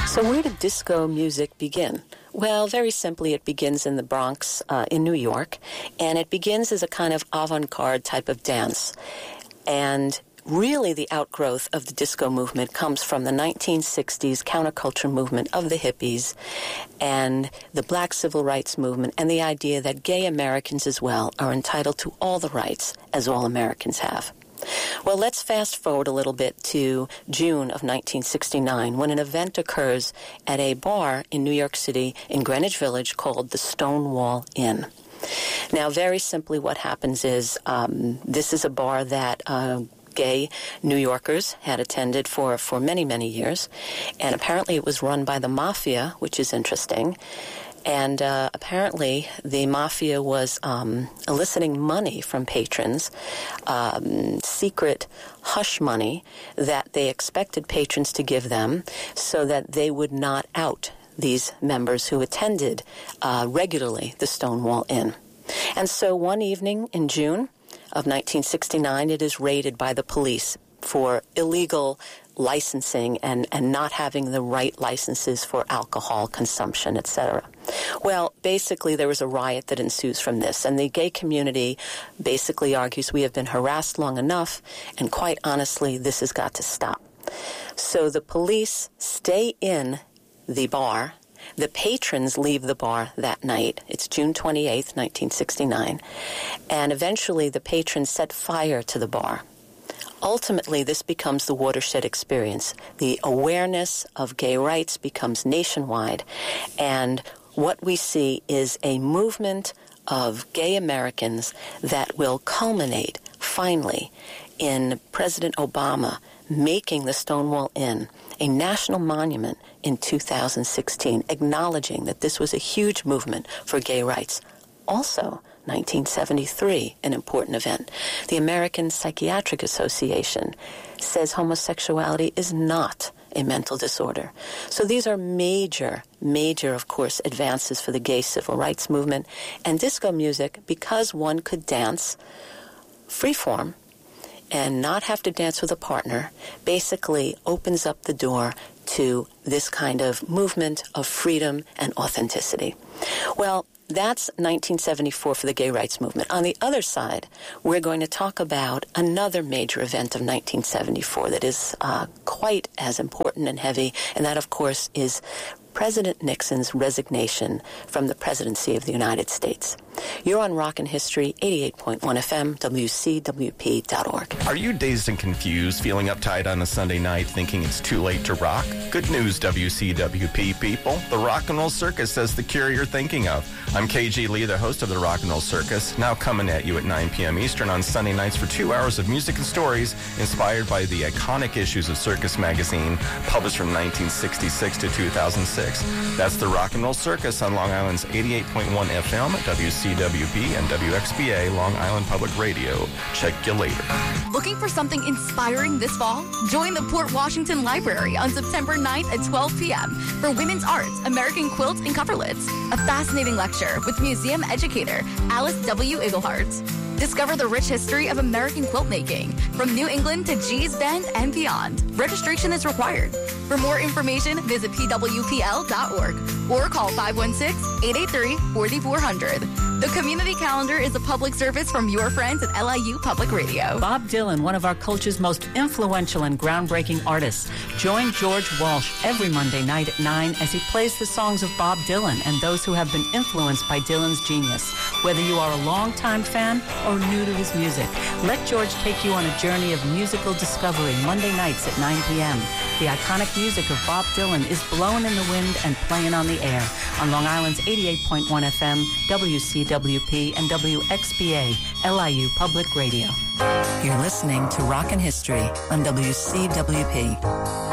So where did disco music begin? Well, very simply, it begins in the Bronx in New York, and it begins as a kind of avant-garde type of dance. And really the outgrowth of the disco movement comes from the 1960s counterculture movement of the hippies and the black civil rights movement, and the idea that gay Americans as well are entitled to all the rights as all Americans have. Well, let's fast forward a little bit to June of 1969 when an event occurs at a bar in New York City in Greenwich Village called the Stonewall Inn. Now, very simply what happens is this is a bar that gay New Yorkers had attended for many, many years, and apparently it was run by the mafia, which is interesting. And apparently the mafia was eliciting money from patrons, secret hush money that they expected patrons to give them so that they would not out these members who attended regularly the Stonewall Inn. And so one evening in June of 1969, it is raided by the police for illegal licensing and not having the right licenses for alcohol consumption, etc. Well, basically, there was a riot that ensues from this, and the gay community basically argues we have been harassed long enough, and quite honestly, this has got to stop. So the police stay in the bar. The patrons leave the bar that night. It's June 28th, 1969, and eventually the patrons set fire to the bar. Ultimately, this becomes the watershed experience. The awareness of gay rights becomes nationwide, and what we see is a movement of gay Americans that will culminate, finally, in President Obama making the Stonewall Inn a national monument in 2016, acknowledging that this was a huge movement for gay rights. Also, 1973, an important event. The American Psychiatric Association says homosexuality is not a mental disorder. So these are major, of course, advances for the gay civil rights movement. And disco music, because one could dance freeform and not have to dance with a partner, basically opens up the door to this kind of movement of freedom and authenticity. Well, that's 1974 for the gay rights movement. On the other side, we're going to talk about another major event of 1974 that is quite as important and heavy, and that, of course, is President Nixon's resignation from the presidency of the United States. You're on Rockin' History, 88.1 FM, WCWP.org. Are you dazed and confused, feeling uptight on a Sunday night, thinking it's too late to rock? Good news, WCWP people. The Rock and Roll Circus has the cure you're thinking of. I'm KG Lee, the host of the Rock and Roll Circus, now coming at you at 9 p.m. Eastern on Sunday nights for 2 hours of music and stories inspired by the iconic issues of Circus magazine, published from 1966 to 2006. That's the Rock and Roll Circus on Long Island's 88.1 FM, WCWP, and WXBA, Long Island Public Radio. Check you later. Looking for something inspiring this fall? Join the Port Washington Library on September 9th at 12 p.m. for Women's Arts, American Quilts and Coverlids, a fascinating lecture with museum educator Alice W. Igglehart. Discover the rich history of American quilt making from New England to Gee's Bend and beyond. Registration is required. For more information, visit pwpl.org or call 516-883-4400. The Community Calendar is a public service from your friends at LIU Public Radio. Bob Dylan, one of our culture's most influential and groundbreaking artists. Join George Walsh every Monday night at 9 as he plays the songs of Bob Dylan and those who have been influenced by Dylan's genius. Whether you are a longtime fan or new to his music, let George take you on a journey of musical discovery Monday nights at 9 p.m. The iconic music of Bob Dylan is blowing in the wind and playing on the air on Long Island's 88.1 FM, WCWP, and WXBA, LIU Public Radio. You're listening to Rockin' History on WCWP.